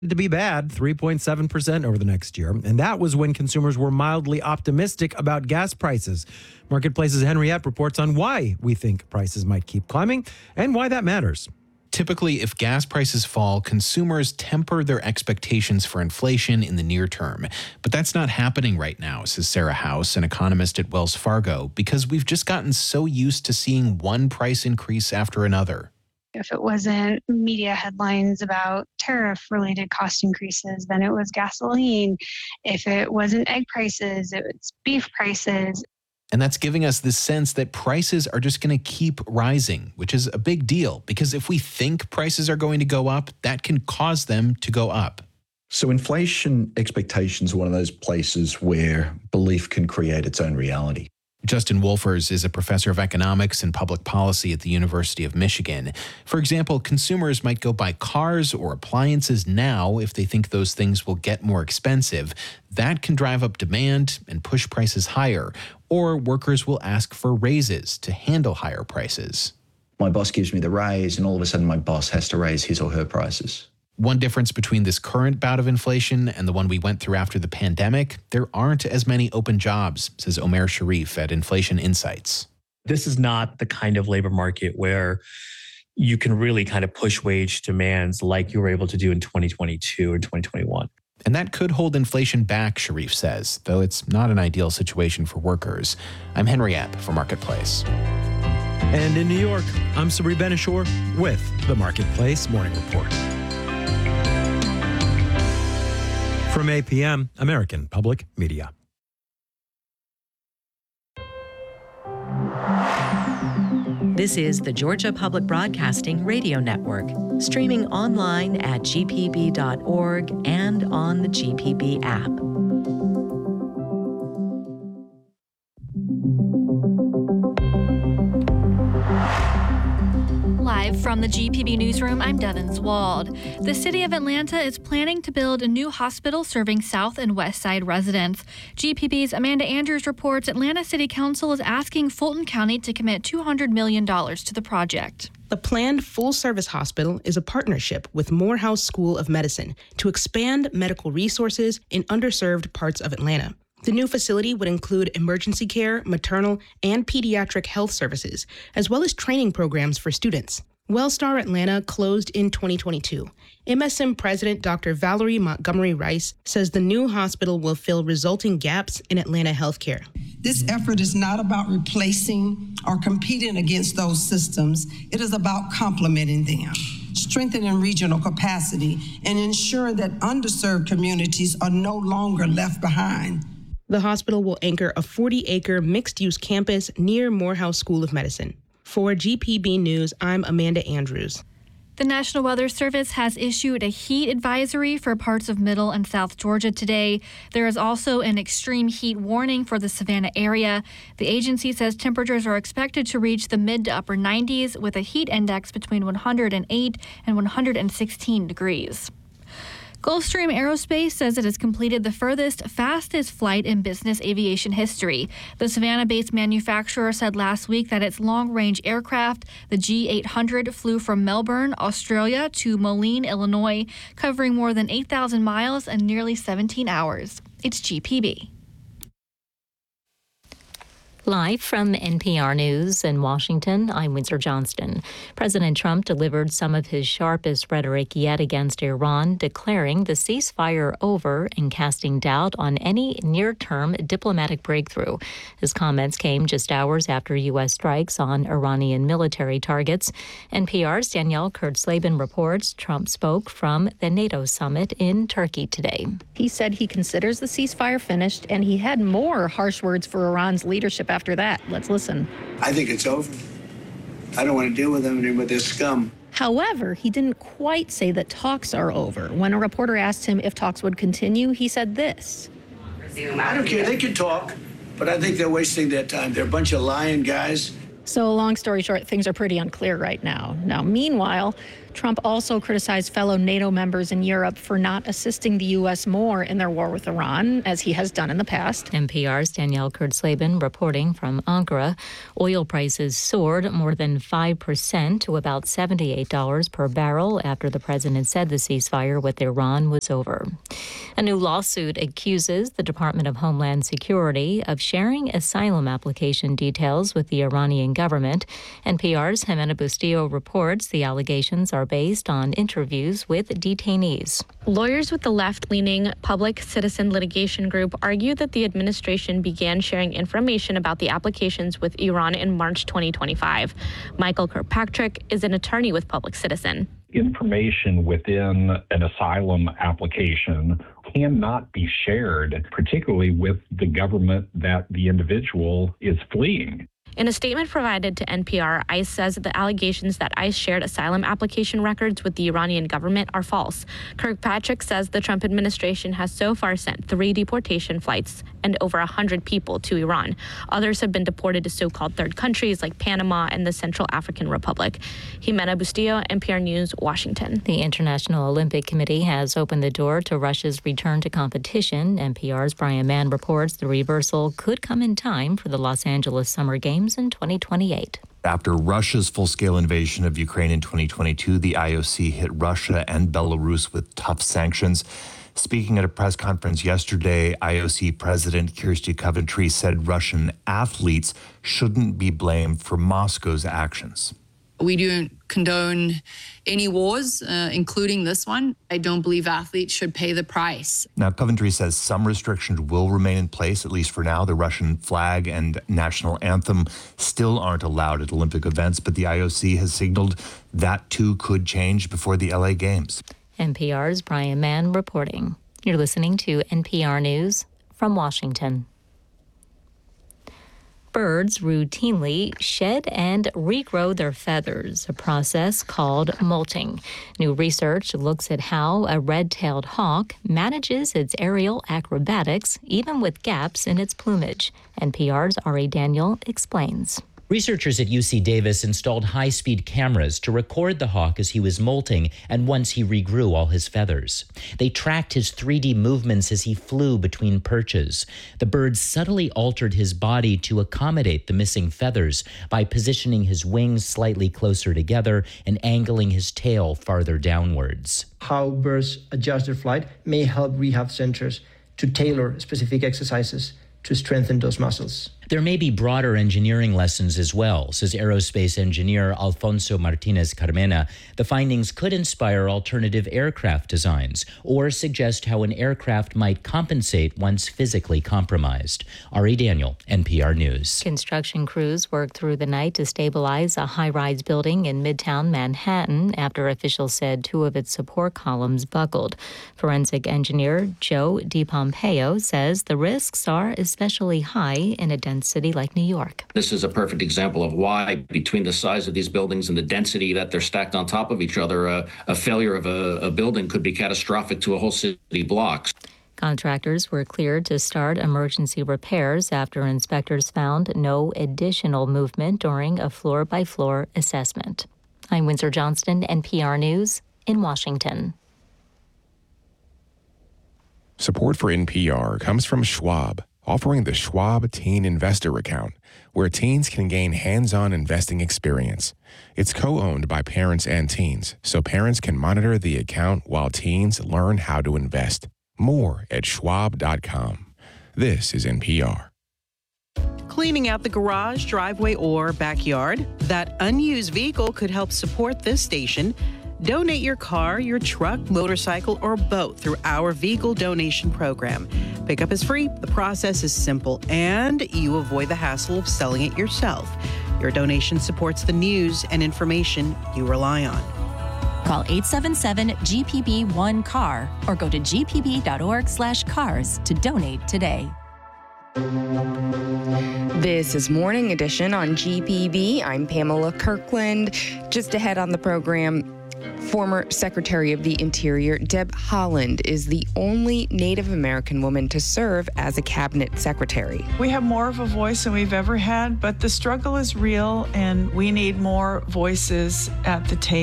to be bad, 3.7% over the next year. And that was when consumers were mildly optimistic about gas prices. Marketplace's Henriette reports on why we think prices might keep climbing and why that matters. Typically, if gas prices fall, consumers temper their expectations for inflation in the near term. But that's not happening right now, says Sarah House, an economist at Wells Fargo, because we've just gotten so used to seeing one price increase after another. If it wasn't media headlines about tariff-related cost increases, then it was gasoline. If it wasn't egg prices, it was beef prices. And that's giving us this sense that prices are just going to keep rising, which is a big deal, because if we think prices are going to go up, that can cause them to go up. So inflation expectations are one of those places where belief can create its own reality. Justin Wolfers is a professor of economics and public policy at the University of Michigan. For example, consumers might go buy cars or appliances now if they think those things will get more expensive. That can drive up demand and push prices higher. Or workers will ask for raises to handle higher prices. My boss gives me the raise, and all of a sudden my boss has to raise his or her prices. One difference between this current bout of inflation and the one we went through after the pandemic, there aren't as many open jobs, says Omer Sharif at Inflation Insights. This is not the kind of labor market where you can really kind of push wage demands like you were able to do in 2022 or 2021. And that could hold inflation back, Sharif says, though it's not an ideal situation for workers. I'm Henry Epp for Marketplace. And in New York, I'm Sabri Ben-Achour with the Marketplace Morning Report. From APM, American Public Media. This is the Georgia Public Broadcasting Radio Network, streaming online at gpb.org and on the GPB app. Live from the GPB Newsroom, I'm Devin Zwald. The city of Atlanta is planning to build a new hospital serving South and West Side residents. GPB's Amanda Andrews reports Atlanta City Council is asking Fulton County to commit $200 million to the project. The planned full-service hospital is a partnership with Morehouse School of Medicine to expand medical resources in underserved parts of Atlanta. The new facility would include emergency care, maternal, and pediatric health services, as well as training programs for students. Wellstar Atlanta closed in 2022. MSM President Dr. Valerie Montgomery Rice says the new hospital will fill resulting gaps in Atlanta healthcare. This effort is not about replacing or competing against those systems. It is about complementing them, strengthening regional capacity, and ensuring that underserved communities are no longer left behind. The hospital will anchor a 40-acre mixed-use campus near Morehouse School of Medicine. For GPB News, I'm Amanda Andrews. The National Weather Service has issued a heat advisory for parts of Middle and South Georgia today. There is also an extreme heat warning for the Savannah area. The agency says temperatures are expected to reach the mid to upper 90s with a heat index between 108 and 116 degrees. Gulfstream Aerospace says it has completed the fastest flight in business aviation history. The Savannah-based manufacturer said last week that its long-range aircraft, the G800, flew from Melbourne, Australia to Moline, Illinois, covering more than 8,000 miles in nearly 17 hours. It's GPB. Live from NPR News in Washington, I'm Windsor Johnston. President Trump delivered some of his sharpest rhetoric yet against Iran, declaring the ceasefire over and casting doubt on any near-term diplomatic breakthrough. His comments came just hours after U.S. strikes on Iranian military targets. NPR's Danielle Kurtzleben reports Trump spoke from the NATO summit in Turkey today. He said he considers the ceasefire finished, and he had more harsh words for Iran's leadership after that. Let's listen. I think it's over. I don't want to deal with them anymore. They're scum. However, he didn't quite say that talks are over. When a reporter asked him if talks would continue, he said this. I don't care. They can talk, but I think they're wasting their time. They're a bunch of lying guys. So long story short, things are pretty unclear right now. Now, meanwhile, Trump also criticized fellow NATO members in Europe for not assisting the U.S. more in their war with Iran, as he has done in the past. NPR's Danielle Kurtzleben reporting from Ankara. Oil prices soared more than 5% to about $78 per barrel after the president said the ceasefire with Iran was over. A new lawsuit accuses the Department of Homeland Security of sharing asylum application details with the Iranian government. NPR's Jimena Bustillo reports the allegations are based on interviews with detainees. Lawyers with the left-leaning Public Citizen Litigation Group argue that the administration began sharing information about the applications with Iran in March 2025. Michael Kirkpatrick is an attorney with Public Citizen. Information within an asylum application cannot be shared, particularly with the government that the individual is fleeing. In a statement provided to NPR, ICE says that the allegations that ICE shared asylum application records with the Iranian government are false. Kirkpatrick says the Trump administration has so far sent 3 deportation flights and over 100 people to Iran. Others have been deported to so-called third countries like Panama and the Central African Republic. Jimena Bustillo, NPR News, Washington. The International Olympic Committee has opened the door to Russia's return to competition. NPR's Brian Mann reports the reversal could come in time for the Los Angeles Summer Games in 2028. After Russia's full-scale invasion of Ukraine in 2022, the IOC hit Russia and Belarus with tough sanctions. Speaking at a press conference yesterday, IOC President Kirsty Coventry said Russian athletes shouldn't be blamed for Moscow's actions. We don't condone any wars, including this one. I don't believe athletes should pay the price. Now, Coventry says some restrictions will remain in place, at least for now. The Russian flag and national anthem still aren't allowed at Olympic events, but the IOC has signaled that too could change before the LA Games. NPR's Brian Mann reporting. You're listening to NPR News from Washington. Birds routinely shed and regrow their feathers, a process called molting. New research looks at how a red-tailed hawk manages its aerial acrobatics, even with gaps in its plumage. NPR's Ari Daniel explains. Researchers at UC Davis installed high-speed cameras to record the hawk as he was molting and once he regrew all his feathers. They tracked his 3D movements as he flew between perches. The bird subtly altered his body to accommodate the missing feathers by positioning his wings slightly closer together and angling his tail farther downwards. How birds adjust their flight may help rehab centers to tailor specific exercises to strengthen those muscles. There may be broader engineering lessons as well, says aerospace engineer Alfonso Martinez Carmena. The findings could inspire alternative aircraft designs or suggest how an aircraft might compensate once physically compromised. Ari Daniel, NPR News. Construction crews worked through the night to stabilize a high-rise building in Midtown Manhattan after officials said 2 of its support columns buckled. Forensic engineer Joe DiPompeo says the risks are especially high in a dense city like New York. This is a perfect example of why, between the size of these buildings and the density that they're stacked on top of each other, a failure of a building could be catastrophic to a whole city block. Contractors were cleared to start emergency repairs after inspectors found no additional movement during a floor-by-floor assessment. I'm Windsor Johnston, NPR News in Washington. Support for NPR comes from Schwab, offering the Schwab Teen Investor Account, where teens can gain hands-on investing experience. It's co-owned by parents and teens, so parents can monitor the account while teens learn how to invest. More at schwab.com. This is NPR. Cleaning out the garage, driveway, or backyard? That unused vehicle could help support this station. Donate your car, your truck, motorcycle, or boat through our vehicle donation program. Pickup is free, the process is simple, and you avoid the hassle of selling it yourself. Your donation supports the news and information you rely on. Call 877-GPB-1-CAR or go to gpb.org/cars to donate today. This is Morning Edition on GPB. I'm Pamela Kirkland. Just ahead on the program, former Secretary of the Interior Deb Haaland is the only Native American woman to serve as a cabinet secretary. We have more of a voice than we've ever had, but the struggle is real and we need more voices at the table.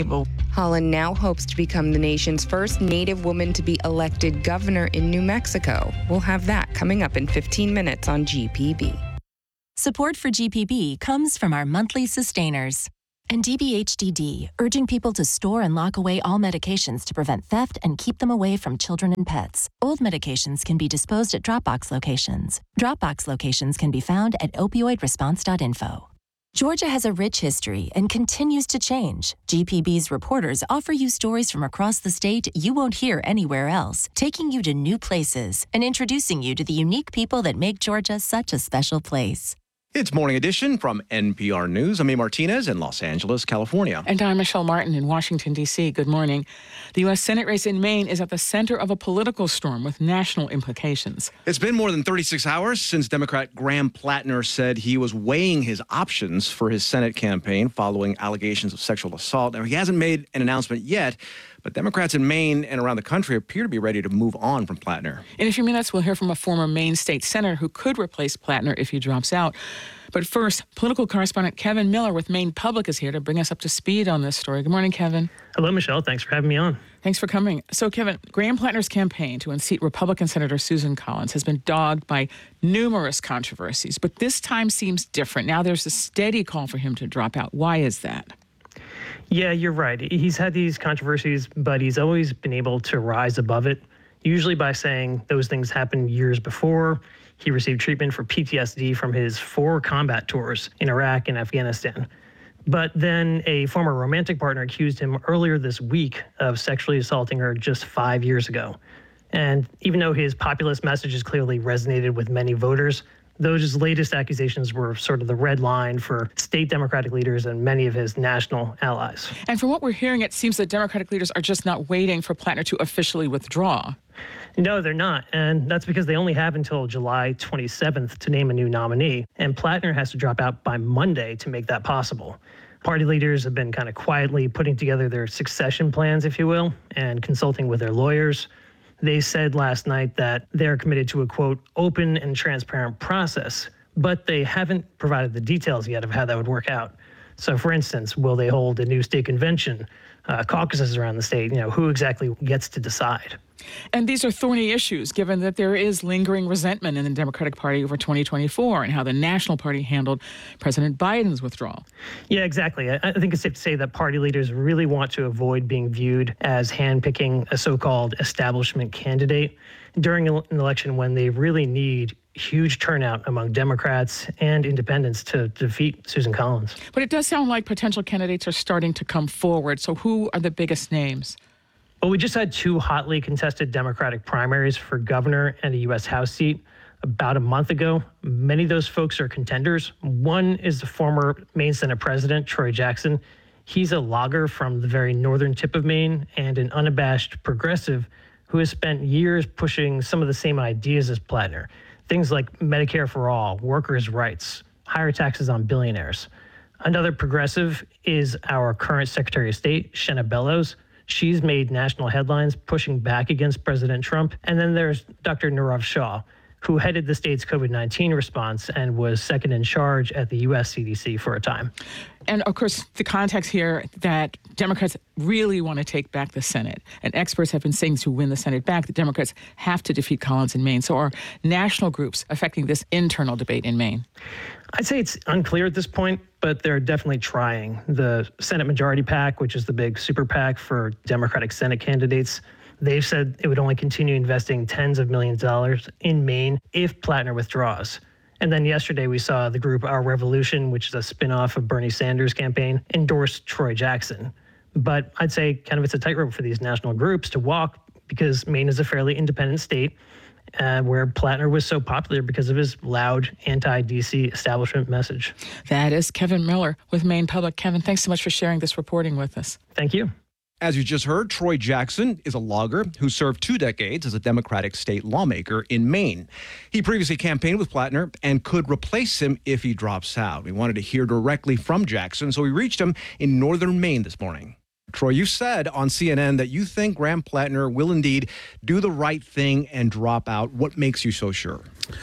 Holland now hopes to become the nation's first Native woman to be elected governor in New Mexico. We'll have that coming up in 15 minutes on GPB. Support for GPB comes from our monthly sustainers. And DBHDD, urging people to store and lock away all medications to prevent theft and keep them away from children and pets. Old medications can be disposed at Dropbox locations. Dropbox locations can be found at opioidresponse.info. Georgia has a rich history and continues to change. GPB's reporters offer you stories from across the state you won't hear anywhere else, taking you to new places and introducing you to the unique people that make Georgia such a special place. It's Morning Edition from NPR News. I'm A. Martinez in Los Angeles, California. And I'm Michelle Martin in Washington, D.C. Good morning. The U.S. Senate race in Maine is at the center of a political storm with national implications. It's been more than 36 hours since Democrat Graham Plattner said he was weighing his options for his Senate campaign following allegations of sexual assault. Now, he hasn't made an announcement yet, but Democrats in Maine and around the country appear to be ready to move on from Plattner. In a few minutes, we'll hear from a former Maine state senator who could replace Plattner if he drops out. But first, political correspondent Kevin Miller with Maine Public is here to bring us up to speed on this story. Good morning, Kevin. Hello, Michelle. Thanks for having me on. Thanks for coming. So, Kevin, Graham Plattner's campaign to unseat Republican Senator Susan Collins has been dogged by numerous controversies, but this time seems different. Now there's a steady call for him to drop out. Why is that? Yeah, you're right. He's had these controversies, but he's always been able to rise above it, usually by saying those things happened years before. He received treatment for PTSD from his 4 combat tours in Iraq and Afghanistan. But then a former romantic partner accused him earlier this week of sexually assaulting her just 5 years ago. And even though his populist messages clearly resonated with many voters, those latest accusations were sort of the red line for state Democratic leaders and many of his national allies. And from what we're hearing, it seems that Democratic leaders are just not waiting for Plattner to officially withdraw. No, they're not. And that's because they only have until July 27th to name a new nominee. And Plattner has to drop out by Monday to make that possible. Party leaders have been kind of quietly putting together their succession plans, if you will, and consulting with their lawyers. They said last night that they're committed to a, quote, open and transparent process, but they haven't provided the details yet of how that would work out. So, for instance, will they hold a new state convention, caucuses around the state? Who exactly gets to decide? And these are thorny issues, given that there is lingering resentment in the Democratic Party over 2024 and how the National Party handled President Biden's withdrawal. Yeah, exactly. I think it's safe to say that party leaders really want to avoid being viewed as handpicking a so-called establishment candidate during an election when they really need huge turnout among Democrats and independents to defeat Susan Collins. But it does sound like potential candidates are starting to come forward. So who are the biggest names? Well, we just had 2 hotly contested Democratic primaries for governor and a U.S. House seat about a month ago. Many of those folks are contenders. One is the former Maine Senate President, Troy Jackson. He's a logger from the very northern tip of Maine and an unabashed progressive who has spent years pushing some of the same ideas as Plattner. Things like Medicare for all, workers' rights, higher taxes on billionaires. Another progressive is our current Secretary of State, Shenna Bellows. She's made national headlines pushing back against President Trump. And then there's Dr. Nirav Shah, who headed the state's COVID-19 response and was second in charge at the U.S. CDC for a time. And of course, the context here that Democrats really want to take back the Senate. And experts have been saying to win the Senate back, the Democrats have to defeat Collins in Maine. So are national groups affecting this internal debate in Maine? I'd say it's unclear at this point, but they're definitely trying. The Senate Majority PAC, which is the big super PAC for Democratic Senate candidates, they've said it would only continue investing tens of millions of dollars in Maine if Plattner withdraws. And then yesterday we saw the group Our Revolution, which is a spinoff of Bernie Sanders' campaign, endorse Troy Jackson. But I'd say kind of it's a tightrope for these national groups to walk because Maine is a fairly independent state where Plattner was so popular because of his loud anti-DC establishment message. That is Kevin Miller with Maine Public. Kevin, thanks so much for sharing this reporting with us. Thank you. As you just heard, Troy Jackson is a logger who served 2 decades as a Democratic state lawmaker in Maine. He previously campaigned with Plattner and could replace him if he drops out. We wanted to hear directly from Jackson, so we reached him in northern Maine this morning. Troy, you said on CNN that you think Graham Plattner will indeed do the right thing and drop out. What makes you so sure?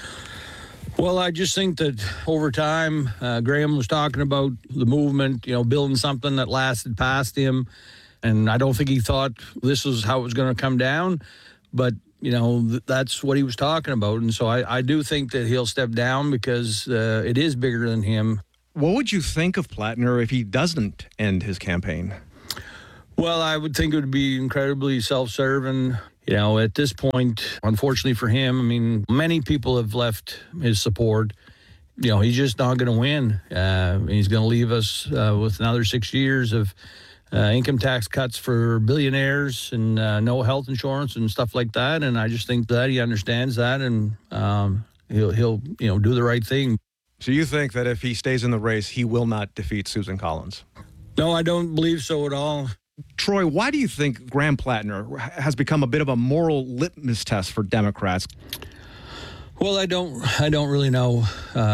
Well, I just think that over time, Graham was talking about the movement, building something that lasted past him. And I don't think he thought this was how it was going to come down, but that's what he was talking about. And so I do think that he'll step down because it is bigger than him. What would you think of Plattner if he doesn't end his campaign? Well, I would think it would be incredibly self-serving. At this point, unfortunately for him, I mean, many people have left his support. He's just not going to win. He's going to leave us with another 6 years of income tax cuts for billionaires and no health insurance and stuff like that. And I just think that he understands that, and he'll do the right thing. So you think that if he stays in the race, he will not defeat Susan Collins? No, I don't believe so at all. Troy, why do you think Graham Plattner has become a bit of a moral litmus test for Democrats? Well, I don't really know.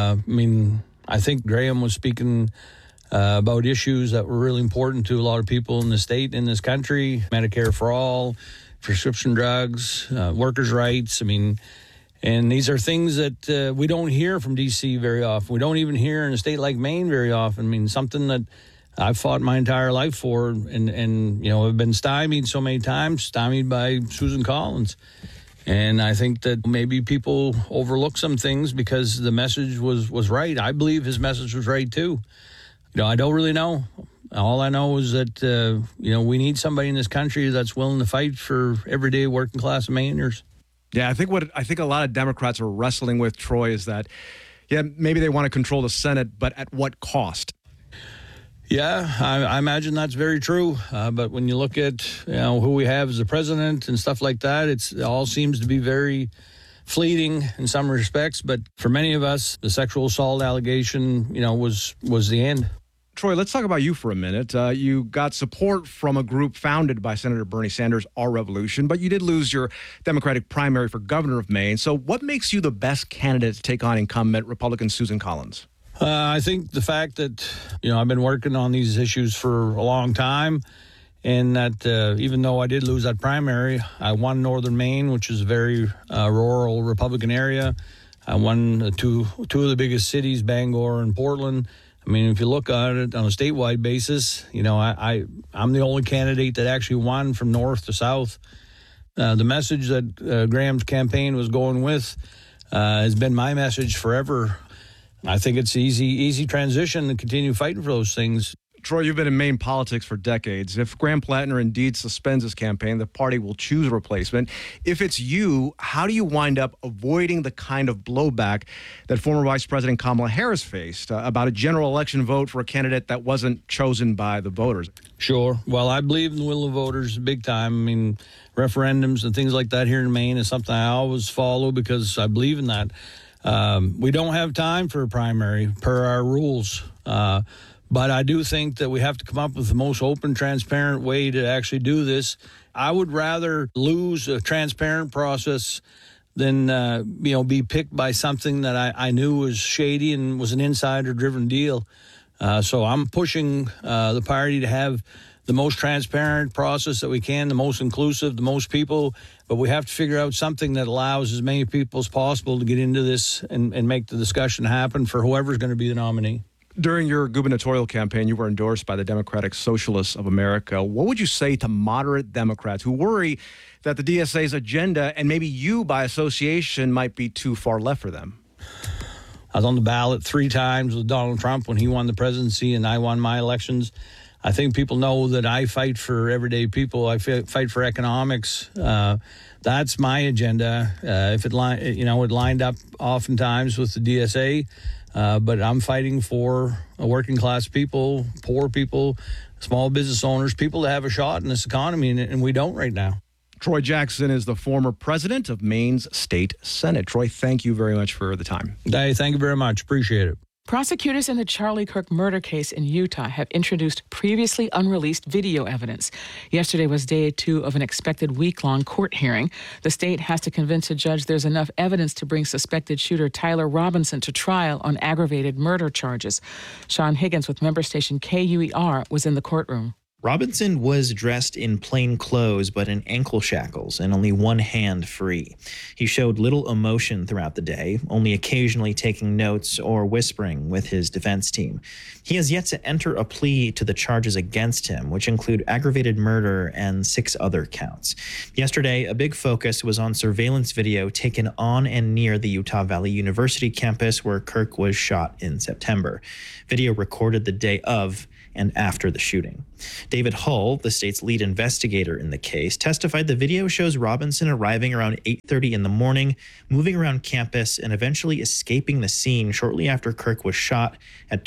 I think Graham was speaking about issues that were really important to a lot of people in the state, in this country: Medicare for all, prescription drugs, workers' rights. And these are things that we don't hear from D.C. very often. We don't even hear in a state like Maine very often. Something that I've fought my entire life for, and have been stymied so many times, stymied by Susan Collins. And I think that maybe people overlook some things because the message was right. I believe his message was right, too. I don't really know. All I know is that, we need somebody in this country that's willing to fight for everyday working class Mainers. Yeah, I think a lot of Democrats are wrestling with, Troy, is that, maybe they want to control the Senate, but at what cost? Yeah, I imagine that's very true. But when you look at who we have as the president and stuff like that, it all seems to be very fleeting in some respects. But for many of us, the sexual assault allegation, was the end. Troy, let's talk about you for a minute. You got support from a group founded by Senator Bernie Sanders, Our Revolution, but you did lose your Democratic primary for governor of Maine. So what makes you the best candidate to take on incumbent Republican Susan Collins? I think the fact that, I've been working on these issues for a long time, and that even though I did lose that primary, I won Northern Maine, which is a very rural Republican area. I won two of the biggest cities, Bangor and Portland. If you look at it on a statewide basis, I'm the only candidate that actually won from north to south. The message that Graham's campaign was going with has been my message forever. I think it's easy transition to continue fighting for those things. Troy, you've been in Maine politics for decades. If Graham Plattner indeed suspends his campaign, the party will choose a replacement. If it's you, how do you wind up avoiding the kind of blowback that former Vice President Kamala Harris faced about a general election vote for a candidate that wasn't chosen by the voters? Sure. Well, I believe in the will of voters big time. Referendums and things like that here in Maine is something I always follow because I believe in that. We don't have time for a primary per our rules. But I do think that we have to come up with the most open, transparent way to actually do this. I would rather lose a transparent process than, be picked by something that I knew was shady and was an insider-driven deal. So I'm pushing the party to have the most transparent process that we can, the most inclusive, the most people. But we have to figure out something that allows as many people as possible to get into this and make the discussion happen for whoever's going to be the nominee. During your gubernatorial campaign, you were endorsed by the Democratic Socialists of America. What would you say to moderate Democrats who worry that the DSA's agenda, and maybe you by association, might be too far left for them? I was on the ballot 3 times with Donald Trump when he won the presidency and I won my elections. I think people know that I fight for everyday people. I fight for economics. That's my agenda. If it lined up oftentimes with the DSA. But I'm fighting for working class people, poor people, small business owners, people that have a shot in this economy, and we don't right now. Troy Jackson is the former president of Maine's State Senate. Troy, thank you very much for the time. Hey, thank you very much. Appreciate it. Prosecutors in the Charlie Kirk murder case in Utah have introduced previously unreleased video evidence. Yesterday was day 2 of an expected week-long court hearing. The state has to convince a judge there's enough evidence to bring suspected shooter Tyler Robinson to trial on aggravated murder charges. Sean Higgins with member station KUER was in the courtroom. Robinson was dressed in plain clothes but in ankle shackles and only one hand free. He showed little emotion throughout the day, only occasionally taking notes or whispering with his defense team. He has yet to enter a plea to the charges against him, which include aggravated murder and 6 other counts. Yesterday, a big focus was on surveillance video taken on and near the Utah Valley University campus where Kirk was shot in September. Video recorded the day of and after the shooting. David Hull, the state's lead investigator in the case, testified the video shows Robinson arriving around 8:30 in the morning, moving around campus, and eventually escaping the scene shortly after Kirk was shot at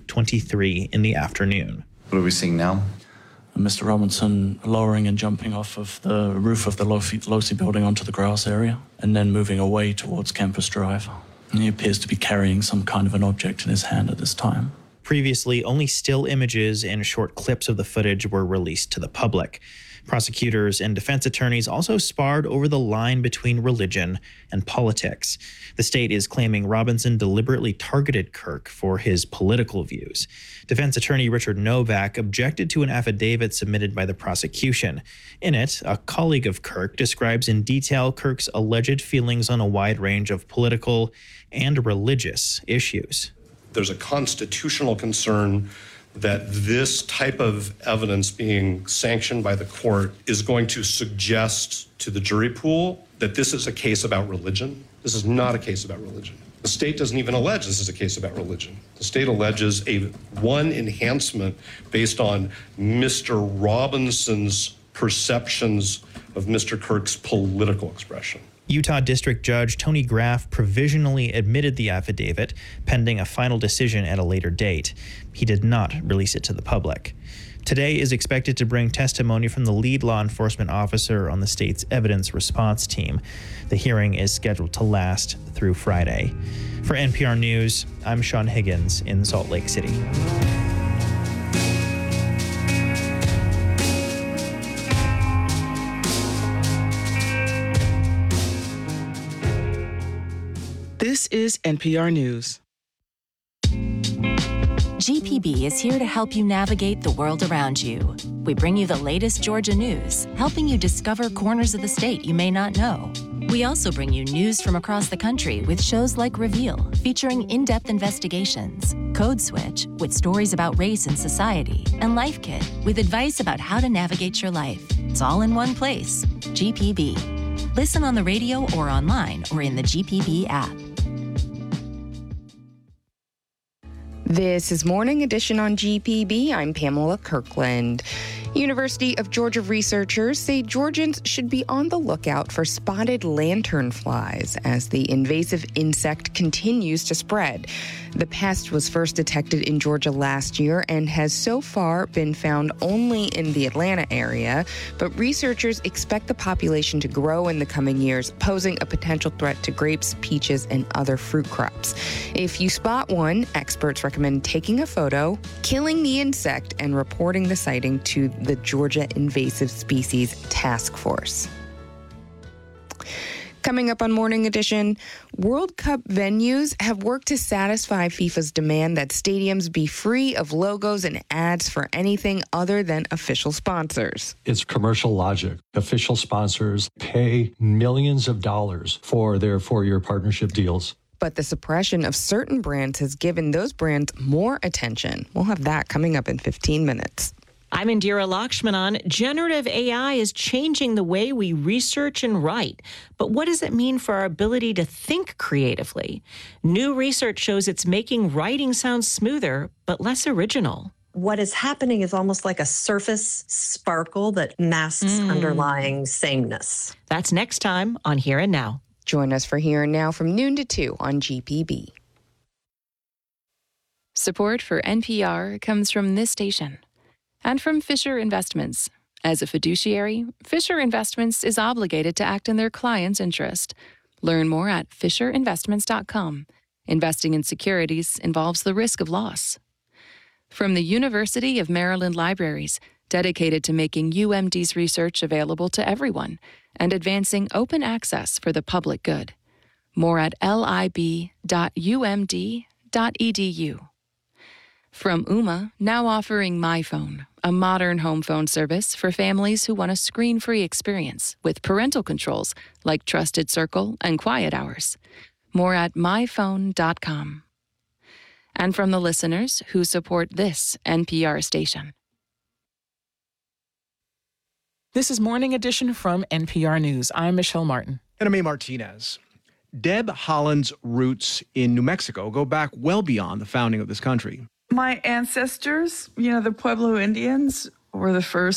12:23 in the afternoon. What are we seeing now? Mr. Robinson lowering and jumping off of the roof of the Losi building onto the grass area, and then moving away towards Campus Drive. He appears to be carrying some kind of an object in his hand at this time. Previously, only still images and short clips of the footage were released to the public. Prosecutors and defense attorneys also sparred over the line between religion and politics. The state is claiming Robinson deliberately targeted Kirk for his political views. Defense attorney Richard Novak objected to an affidavit submitted by the prosecution. In it, a colleague of Kirk describes in detail Kirk's alleged feelings on a wide range of political and religious issues. There's a constitutional concern that this type of evidence being sanctioned by the court is going to suggest to the jury pool that this is a case about religion. This is not a case about religion. The state doesn't even allege this is a case about religion. The state alleges one enhancement based on Mr. Robinson's perceptions of Mr. Kirk's political expression. Utah District Judge Tony Graff provisionally admitted the affidavit, pending a final decision at a later date. He did not release it to the public. Today is expected to bring testimony from the lead law enforcement officer on the state's evidence response team. The hearing is scheduled to last through Friday. For NPR News, I'm Sean Higgins in Salt Lake City. This is NPR News. GPB is here to help you navigate the world around you. We bring you the latest Georgia news, helping you discover corners of the state you may not know. We also bring you news from across the country with shows like Reveal, featuring in-depth investigations, Code Switch, with stories about race and society, and Life Kit, with advice about how to navigate your life. It's all in one place. GPB. Listen on the radio or online or in the GPB app. This is Morning Edition on GPB. I'm Pamela Kirkland. University of Georgia researchers say Georgians should be on the lookout for spotted lanternflies as the invasive insect continues to spread. The pest was first detected in Georgia last year and has so far been found only in the Atlanta area, but researchers expect the population to grow in the coming years, posing a potential threat to grapes, peaches, and other fruit crops. If you spot one, experts recommend taking a photo, killing the insect, and reporting the sighting to the Georgia Invasive Species Task Force. Coming up on Morning Edition, World Cup venues have worked to satisfy FIFA's demand that stadiums be free of logos and ads for anything other than official sponsors. It's commercial logic. Official sponsors pay millions of dollars for their four-year partnership deals. But the suppression of certain brands has given those brands more attention. We'll have that coming up in 15 minutes. I'm Indira Lakshmanan. Generative AI is changing the way we research and write. But what does it mean for our ability to think creatively? New research shows it's making writing sound smoother, but less original. What is happening is almost like a surface sparkle that masks underlying sameness. That's next time on Here and Now. Join us for Here and Now from noon to 2 on GPB. Support for NPR comes from this station and from Fisher Investments. As a fiduciary, Fisher Investments is obligated to act in their client's interest. Learn more at FisherInvestments.com. Investing in securities involves the risk of loss. From the University of Maryland Libraries, dedicated to making UMD's research available to everyone and advancing open access for the public good. More at lib.umd.edu. From Ooma, now offering MyPhone, a modern home phone service for families who want a screen-free experience with parental controls like Trusted Circle and Quiet Hours. More at myphone.com. And from the listeners who support this NPR station. This is Morning Edition from NPR News. I'm Michelle Martin. And I'm A. Martinez. Deb Haaland's roots in New Mexico go back well beyond the founding of this country. My ancestors, the Pueblo Indians, were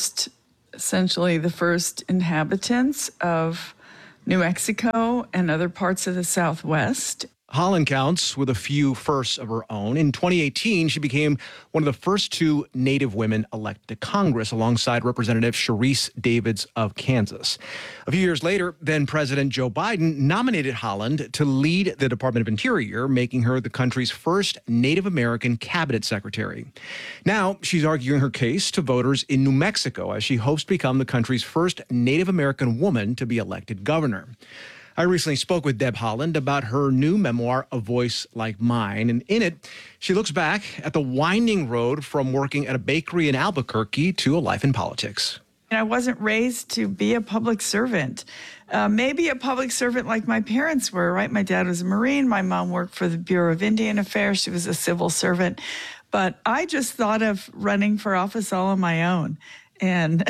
essentially the first inhabitants of New Mexico and other parts of the Southwest. Haaland counts with a few firsts of her own. In 2018, she became one of the first two Native women elected to Congress alongside Representative Sharice Davids of Kansas. A few years later, then President Joe Biden nominated Haaland to lead the Department of Interior, making her the country's first Native American cabinet secretary. Now, she's arguing her case to voters in New Mexico as she hopes to become the country's first Native American woman to be elected governor. I recently spoke with Deb Haaland about her new memoir, A Voice Like Mine, and in it, she looks back at the winding road from working at a bakery in Albuquerque to a life in politics. I wasn't raised to be a public servant. Maybe a public servant like my parents were, right? My dad was a Marine. My mom worked for the Bureau of Indian Affairs. She was a civil servant. But I just thought of running for office all on my own. And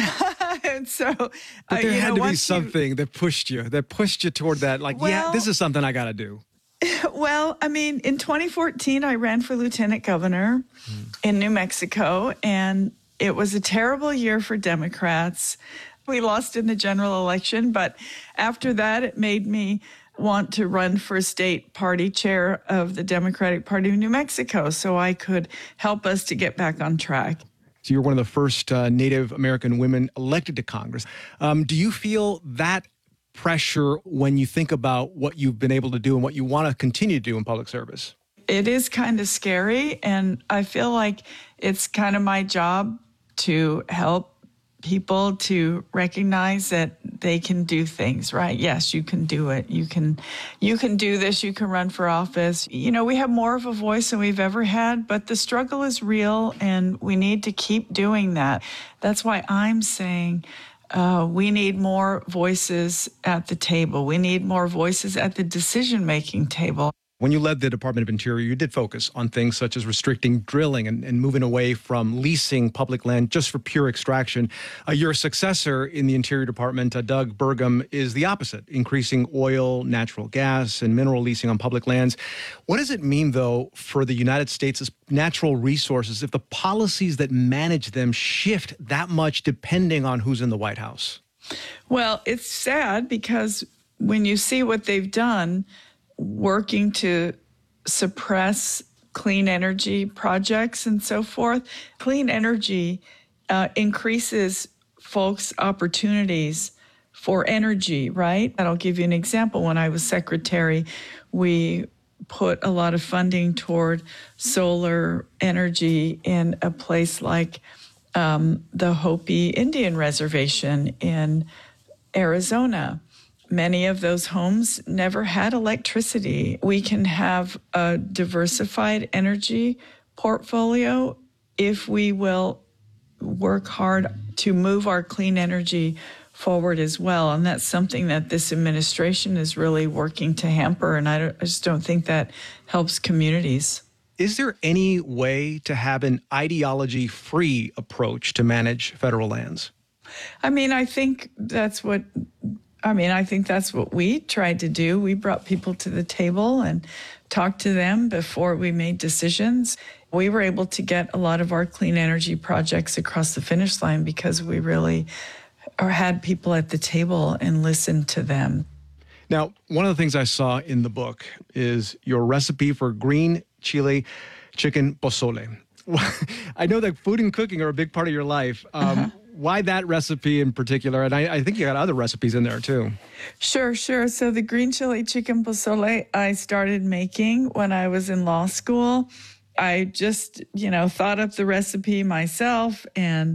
so, but there had to be something that pushed you toward that. This is something I got to do. Well, in 2014, I ran for lieutenant governor in New Mexico, and it was a terrible year for Democrats. We lost in the general election, but after that, it made me want to run for state party chair of the Democratic Party of New Mexico so I could help us to get back on track. So you're one of the first Native American women elected to Congress. Do you feel that pressure when you think about what you've been able to do and what you want to continue to do in public service? It is kind of scary, and I feel like it's kind of my job to help people to recognize that they can do things, right? Yes, you can do it. You can do this. You can run for office. We have more of a voice than we've ever had, but the struggle is real, and we need to keep doing that. That's why I'm saying we need more voices at the table. We need more voices at the decision-making table. When you led the Department of Interior, you did focus on things such as restricting drilling and moving away from leasing public land just for pure extraction. Your successor in the Interior Department, Doug Burgum, is the opposite, increasing oil, natural gas, and mineral leasing on public lands. What does it mean, though, for the United States' natural resources if the policies that manage them shift that much depending on who's in the White House? Well, it's sad because when you see what they've done, working to suppress clean energy projects and so forth. Clean energy increases folks' opportunities for energy, right? And I'll give you an example. When I was secretary, we put a lot of funding toward solar energy in a place like the Hopi Indian Reservation in Arizona. Many of those homes never had electricity. We can have a diversified energy portfolio if we will work hard to move our clean energy forward as well. And that's something that this administration is really working to hamper. And I just don't think that helps communities. Is there any way to have an ideology-free approach to manage federal lands? I think that's what we tried to do. We brought people to the table and talked to them before we made decisions. We were able to get a lot of our clean energy projects across the finish line because we really had people at the table and listened to them. Now, one of the things I saw in the book is your recipe for green chile chicken pozole. I know that food and cooking are a big part of your life. Why that recipe in particular? And I think you got other recipes in there too. Sure. So the green chili chicken pozole I started making when I was in law school. I just, thought up the recipe myself, and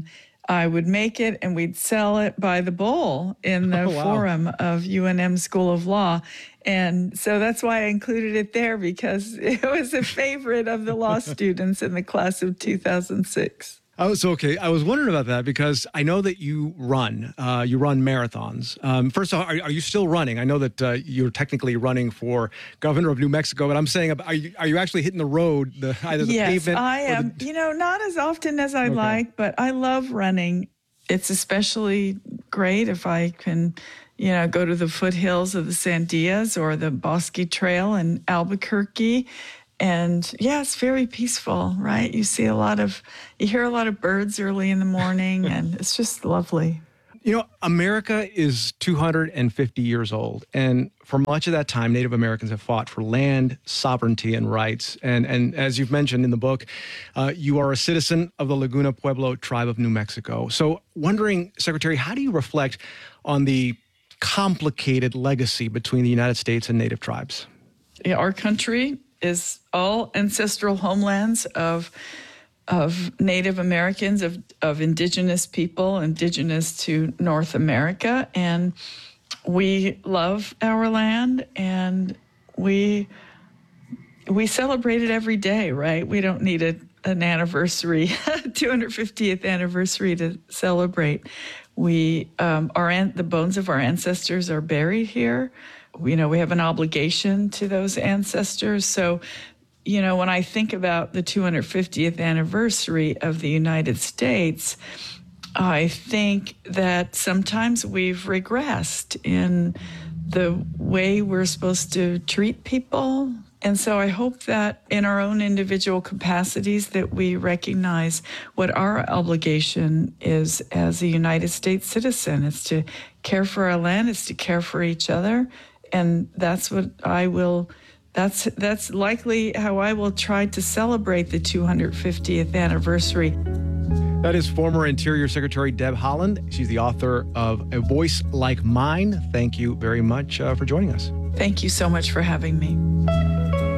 I would make it and we'd sell it by the bowl in the forum of UNM School of Law. And so that's why I included it there, because it was a favorite of the law students in the class of 2006. Oh, so okay. I was wondering about that because I know that you run marathons. First of all, are you still running? I know that you're technically running for governor of New Mexico, but I'm saying, are you actually hitting the road, either the pavement? Yes, I am. Not as often as I'd like, but I love running. It's especially great if I can, go to the foothills of the Sandias or the Bosque Trail in Albuquerque. And yeah, it's very peaceful, right? You hear a lot of birds early in the morning, and it's just lovely. America is 250 years old. And for much of that time, Native Americans have fought for land, sovereignty, and rights. And as you've mentioned in the book, you are a citizen of the Laguna Pueblo tribe of New Mexico. So wondering, Secretary, how do you reflect on the complicated legacy between the United States and Native tribes? Yeah, our country is all ancestral homelands of Native Americans, of indigenous people, indigenous to North America. And we love our land, and we celebrate it every day, right? We don't need an anniversary, 250th anniversary to celebrate. The bones of our ancestors are buried here. We have an obligation to those ancestors. So, when I think about the 250th anniversary of the United States, I think that sometimes we've regressed in the way we're supposed to treat people. And so I hope that in our own individual capacities that we recognize what our obligation is as a United States citizen. It's to care for our land, it's to care for each other. And that's likely how I will try to celebrate the 250th anniversary. That is former Interior Secretary Deb Haaland. She's the author of A Voice Like Mine. Thank you very much for joining us. Thank you so much for having me.